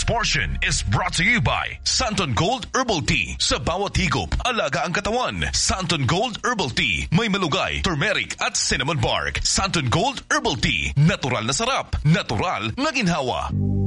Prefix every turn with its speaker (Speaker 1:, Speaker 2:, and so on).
Speaker 1: portion is brought to you by Santon Gold Herbal Tea. Sa bawat higop, alaga ang katawan. Santon Gold Herbal Tea. May malugay, turmeric at cinnamon bark. Santon Gold Herbal Tea. Natural na sarap. Natural na ginhawa.